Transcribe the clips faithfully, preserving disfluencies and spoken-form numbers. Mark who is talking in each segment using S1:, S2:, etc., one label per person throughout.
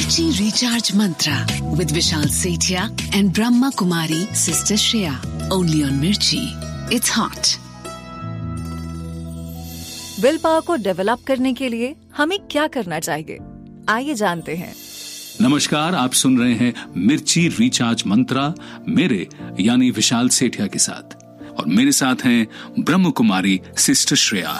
S1: Mirchi Recharge Mantra with Vishal Sethia and Brahma Kumari Sister Shreya. Only on Mirchi. It's hot.
S2: Will power को develop करने के लिए हमें क्या करना चाहिए, आइए जानते हैं।
S3: नमस्कार, आप सुन रहे हैं मिर्ची रिचार्ज मंत्रा मेरे यानी विशाल सेठिया के साथ, और मेरे साथ हैं ब्रह्म कुमारी सिस्टर श्रेया।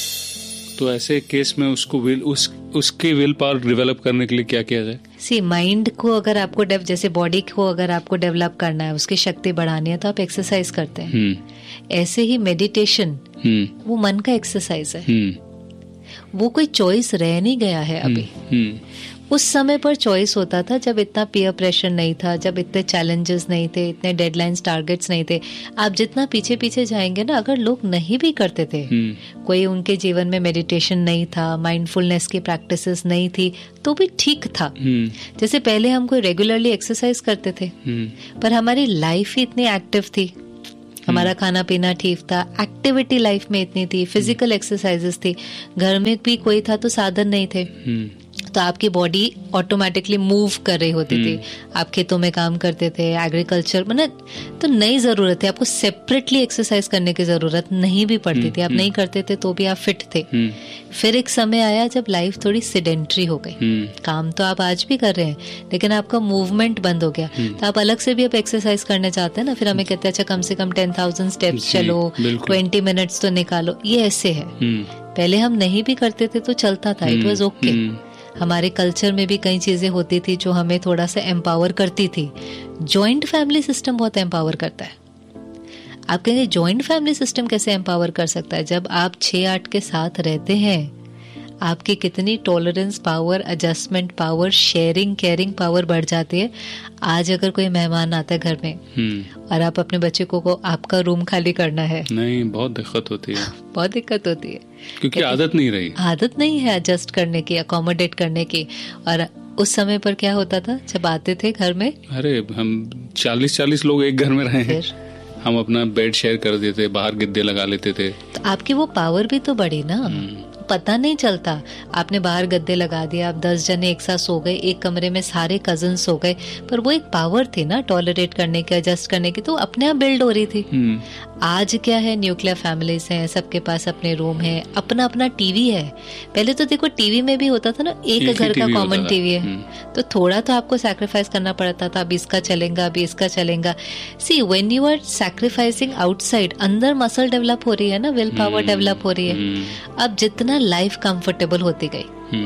S4: तो ऐसे केस में उसको विल उस उसके विल पावर डेवलप करने के लिए क्या किया जाए?
S5: सी माइंड को अगर आपको डेव जैसे बॉडी को अगर आपको डेवलप करना है, उसकी शक्ति बढ़ानी है, तो आप एक्सरसाइज करते हैं। ऐसे ही मेडिटेशन वो मन का एक्सरसाइज है, वो कोई चॉइस रह नहीं गया है अभी। उस समय पर चॉइस होता था जब इतना पीयर प्रेशर नहीं था, जब इतने चैलेंजेस नहीं थे, इतने डेडलाइंस टारगेट्स नहीं थे। आप जितना पीछे पीछे जाएंगे ना, अगर लोग नहीं भी करते थे, कोई उनके जीवन में मेडिटेशन नहीं था, माइंडफुलनेस की प्रैक्टिसेस नहीं थी, तो भी ठीक था। जैसे पहले हम कोई रेगुलरली एक्सरसाइज करते थे, पर हमारी लाइफ ही इतनी एक्टिव थी, हमारा खाना पीना ठीक था, एक्टिविटी लाइफ में इतनी थी, फिजिकल एक्सरसाइजेस थी, घर में भी कोई था तो साधन नहीं थे, तो आपकी बॉडी ऑटोमेटिकली मूव कर रही होती थी। आप खेतों में काम करते थे, एग्रीकल्चर मतलब, तो नई जरूरत है आपको सेपरेटली एक्सरसाइज करने की जरूरत नहीं भी पड़ती थी। आप नहीं करते थे तो भी आप फिट थे। फिर एक समय आया जब लाइफ थोड़ी सिडेंट्री हो गई, काम तो आप आज भी कर रहे हैं लेकिन आपका मूवमेंट बंद हो गया, तो आप अलग से भी आप एक्सरसाइज करना चाहते हैं ना। फिर हमें कहते हैं अच्छा कम से कम टेन थाउजेंड स्टेप्स चलो, ट्वेंटी मिनट्स तो निकालो। ये ऐसे है, पहले हम नहीं भी करते थे तो चलता था, इट वॉज ओके। हमारे कल्चर में भी कई चीजें होती थी जो हमें थोड़ा सा एम्पावर करती थी। जॉइंट फैमिली सिस्टम बहुत एम्पावर करता है। आप कहेंगे जॉइंट फैमिली सिस्टम कैसे एम्पावर कर सकता है? जब आप छह आठ के साथ रहते हैं, आपकी कितनी tolerance power, adjustment power, sharing caring power बढ़ जाती है। आज अगर कोई मेहमान आता है घर में और आप अपने बच्चे को, को आपका रूम खाली करना है, नहीं, बहुत दिक्कत होती है बहुत दिक्कत होती है
S4: क्योंकि आदत नहीं रही
S5: आदत नहीं है एडजस्ट करने की, अकोमोडेट करने की। और उस समय पर क्या होता था जब आते थे घर में,
S4: अरे हम चालीस चालीस लोग एक घर में रहे हैं, हम अपना बेड शेयर कर देते, बाहर गद्दे लगा लेते थे,
S5: तो आपकी वो पावर भी तो बढ़ी ना, पता नहीं चलता। आपने बाहर गद्दे लगा दिया, आप दस जने एक साथ सो गए, एक कमरे में सारे कजन सो गए, पर वो एक पावर थी ना टॉलरेट करने की, एडजस्ट करने की, तो अपने आप बिल्ड हो रही थी। आज क्या है, न्यूक्लियर फैमिलीज हैं, सबके पास अपने रूम है, अपना अपना टीवी है। पहले तो देखो टीवी में भी होता था ना, एक, एक घर का कॉमन टीवी है, तो थोड़ा तो आपको सैक्रिफाइस करना पड़ता था। अभी इसका चलेगा, अभी इसका चलेगा। See when you are sacrificing outside, अंदर मसल डेवलप हो रही है ना, विल पावर डेवलप हो रही है। अब जितना लाइफ कंफर्टेबल होती गई,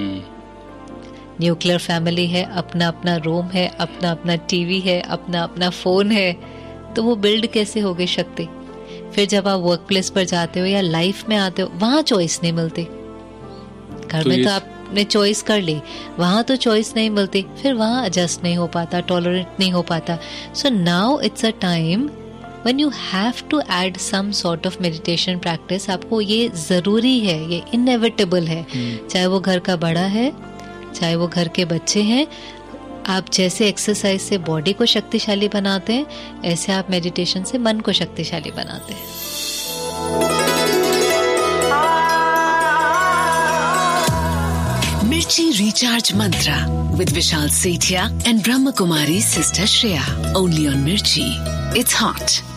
S5: न्यूक्लियर फैमिली है, अपना अपना रूम है, अपना अपना टीवी है, अपना अपना फोन है, तो वो बिल्ड कैसे हो गई शक्ति? फिर जब आप वर्क प्लेस पर जाते हो या लाइफ में आते हो, वहां चॉइस नहीं मिलती। घर तो में तो आपने चॉइस कर ली, वहां तो चॉइस नहीं मिलती, फिर वहां एडजस्ट नहीं हो पाता, टॉलरेट नहीं हो पाता। So now it's a time when you have to add some sort of meditation practice। आपको ये जरूरी है, ये inevitable है, चाहे वो घर का बड़ा है, चाहे वो घर के बच्चे हैं। आप जैसे एक्सरसाइज से बॉडी को शक्तिशाली बनाते हैं, ऐसे आप मेडिटेशन से मन को शक्तिशाली बनाते हैं।
S1: Mirchi Recharge Mantra with Vishal Sethia and Brahma Kumari Sister Shreya. Only on Mirchi. It's hot.